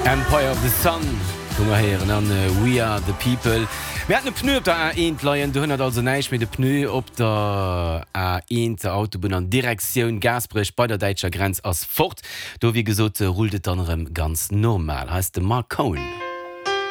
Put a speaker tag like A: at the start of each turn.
A: Empire of the Sun Kommer heieren an We Are the People. Wir hat Pneu op der A1 leiien, du hunnert also neich mit de Pneu op der A1 der Autobahn an Direktion Gasbrech bei der Deitscher Grenz ass fort. Do wie gesot ruldet anderem ganz normal. Heißt de Mark Cohen.